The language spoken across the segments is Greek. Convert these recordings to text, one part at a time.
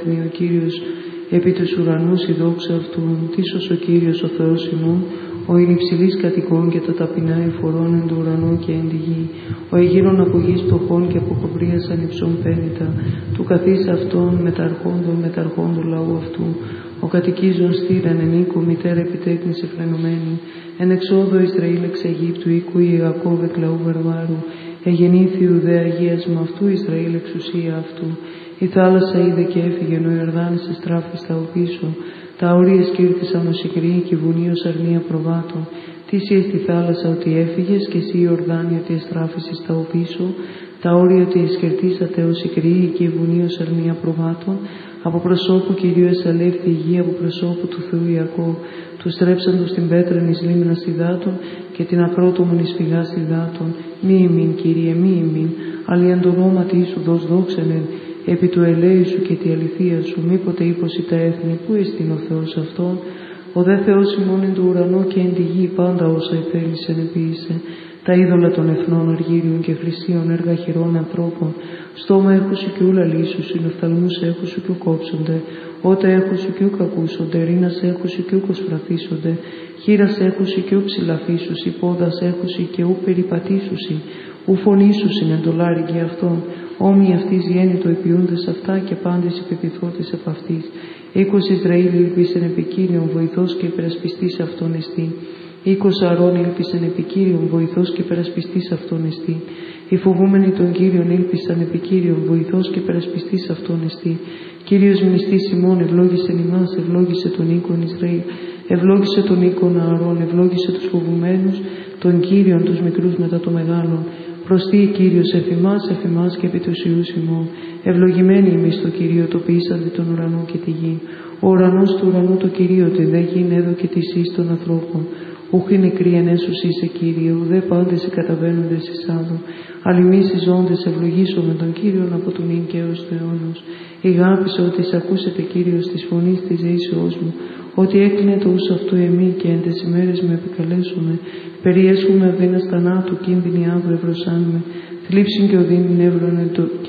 ο Κύριος επί τους ουρανούς η δόξα Αυτού, τίσος ο Κύριος ο Θεός ημών, ο ειν υψηλής κατοικών και τα ταπεινά εφορών εν του ουρανού και εν τη γη, ο εγείρον από γης πτωχών και από κοπρίας ανυψών πένητα, του καθής αυτών μεταρχόντων λαού αυτού, ο κατοικίζων στήραν εν οίκο μητέρα επιτέκνηση φρενωμένη, εν εξόδο Ισραήλ εξ Αιγύπτου οίκου Ιακώβ εκ λαού βαρβάρου, εγεννήθη Ιουδαία αγίασμα αυτού, Ισραήλ εξουσία αυτού. Η θάλασσα είδε και έφυγε, ο Ιορδάνης εστράφη στα οπίσω. Τα όρια σκύρτησαν ο Σικρή και βουνίος αρνία προβάτων. Τι εσύ στη θάλασσα ότι έφυγες και εσύ Ιορδάνη ότι εστράφησες στα οπίσω. Τα όρια ότι εσκερτήσατε ο Σικρή και βουνίος αρνία προβάτων. Από προσώπου Κυρίου εσαλεύθη η γη, από προσώπου του Θεού Ιακώβ. Του στρέψαντο στην πέτραν εις λίμνας υδάτων και την ακρότομον εις φυγάς υδάτων. Μη ημίν, Κύριε, μη ημίν, αλλη εν το ονόματι σου δώσ' δόξενεν, επί του ελέη σου και τη αληθεία σου, μήποτε ύποσι τα έθνη, πού εστίν ο Θεός αυτόν. Ο δε Θεός ημών εν του ουρανού και εν τη γη, πάντα όσα ηθέλησεν επίησε. Τα είδωλα των εθνών αργύριων και χρυσίων έργα χειρών ανθρώπων. Στόμα έχουσι κι ούλα λύσουσι, νοφθαλμούς έχουσι κι ου κόψονται. Ότα έχουσι κι ου κακούσονται, ρήνας έχουσι κι ου κοσπραθήσονται. Χείρας έχουσι κι ου ψηλαφίσουσι, πόδας έχουσι και ου περιπατήσουσι. Ου φωνήσουσιν εν το λάρυγγι αυτών. Όμοιοι αυτής γέννητο επιούντες αυτά και πάντες υπεπιθώτες επ' αυτής. Οίκος Ισραήλ ήλπισεν επί Κύριον, βοηθός και υπερασπιστής αυτόν εστί. Οίκος Αρών ήλπισεν επί Κύριον, βοηθός και υπερασπιστής αυτόν εστί. Οι φοβούμενοι των Κύριων ήλπισαν επί Κύριον, βοηθός και υπερασπιστής αυτόν εστί. Κύριος μνηστής ημών, ευλόγησε ημάς, ευλόγησε τον οίκον Ισραήλ. Ευλόγησε τον οίκον Αρών, ευλόγησε τους φοβουμένους, τον Κύριον τους μικρούς μετά το μεγάλον. Προστεί Κύριος εφημάς και επί τους ιούς ημών. Ευλογημένοι ημείς το Κυρίο, το ποιήσαντε τον ουρανό και τη γη. Ο ουρανός του ουρανού το Κυρίο, τη δε γην έδωκε τη εις των ανθρώπων. Ούχοι νεκροί ενέσους είσαι Κύριε, ουδέ πάντες καταβαίνοντες εις άδω. Αλλημείς οι ζώντες ευλογήσομεν τον Κύριον από τον ίν και έως του αιώνος. Ηγάπησε ότι σ' ακούσετε Κύριος της φωνής της δεήσεώς μου, ότι έκλεινε το ους αυτού εμεί και εν τες ημέρες με επικαλέσουμε. Περιέσχουμε αδύνας θανάτου, κίνδυνοι αύριο ευρωσάνουμε. Θλίψην και οδύνην εύρωνε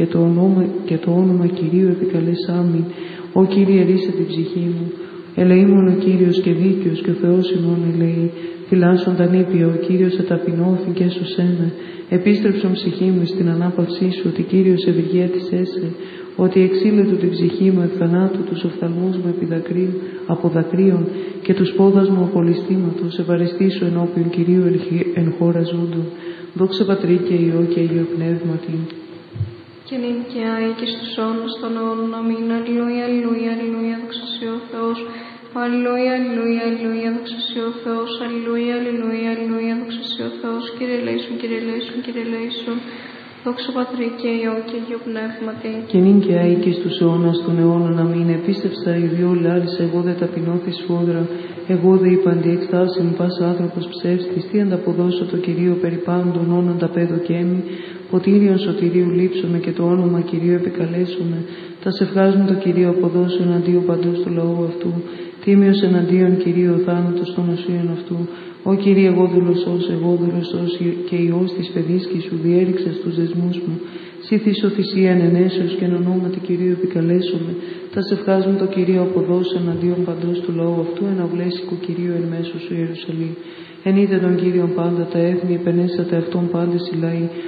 και το όνομα Κυρίου επικαλέσάμιν. Ω Κύριε ρίσε την ψυχή μου. Ελεήμον ο Κύριος και δίκαιος και ο Θεός ημών ελεεί. Φυλάσσον τα νήπια, ο Κύριος εταπεινώθη και έσωσέμε. Επίστρεψον ψυχή μου στην ανάπαυσή σου, ότι Κύριος ευεργέτησέσαι. Ότι εξήλετου την ψυχή μου εκ θανάτου, τους οφθαλμούς μου από δακρύων και τους πόδας μου από ληστήματος. Ευαριστήσω ενώπιον Κυρίου εν χώρα ζούντων. Δόξα Πατρί και Υιό και Αγίο Πνεύματι. Και νυν και άη και στους αιώνας των αιώνων. Αμήν. Αλληλούια, αλληλούια, αλληλούια, δόξα σοι ο Θεός. Αλληλούια, αλληλούια, αλληλούια, δόξα σοι ο Θεός. Αλληλούια, αλληλούια, αλληλούια, δόξα σοι ο Θεός. Κύριε ελέησον, Κύριε ελέησον, Κύριε ελέησον. Δόξα Πατρί και Υιό και Αγίο Πνεύματι. Και νυν και άη και στους αιώνας των αιώνων. Αμήν. Επίστευσα οι δυο λάλης, εγώ δε ταπεινώθη σφόδρα. Εγώ δε είπαν τη εκστάση μου, πάσα άνθρωπος ψεύστης. Τι ανταποδώσω το Κυρίο περί πάντων όνων τα πέδο και έμι. Ποτήριον σωτηρίου λείψομαι και το όνομα Κυρίου επικαλέσομαι. Τα σευχάς μου το Κυρίο αποδώσω εναντίον παντός του λαού αυτού. Τίμιος εναντίον Κυρίου θάνατος των οσίων αυτού. Ω Κύριε, εγώ δούλος και Υιός της παιδής και σου διέριξες τους δεσμούς μου. Σύ θύσω θυσίαν ενέσεως και εν ονόματι Κυρίου επικαλέσομαι. Τα σευχάς μου το Κυρίο αποδώσω εναντίον παντός του λαού αυτού. Εναυλέσικο Κυρίου εν μέσω σου Ιερουσαλήμ. Ενείτε τον Κύριον πάντα τα έθνη, επενέσατε αυτόν πάντες οι λαοί.